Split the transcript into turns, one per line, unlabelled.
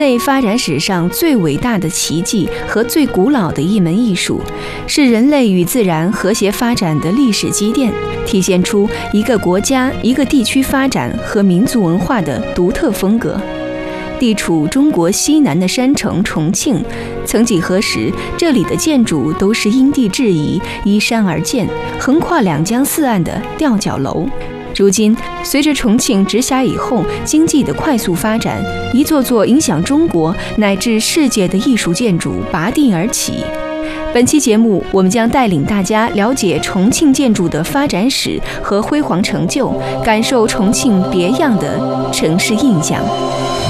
类发展史上最伟大的奇迹和最古老的一门艺术，是人类与自然和谐发展的历史积淀，体现出一个国家、一个地区发展和民族文化的独特风格。地处中国西南的山城重庆，曾几何时，这里的建筑都是因地制宜、依山而建，横跨两江四岸的吊脚楼。如今，随着重庆直辖以后经济的快速发展，一座座影响中国乃至世界的艺术建筑拔地而起。本期节目，我们将带领大家了解重庆建筑的发展史和辉煌成就，感受重庆别样的城市印象。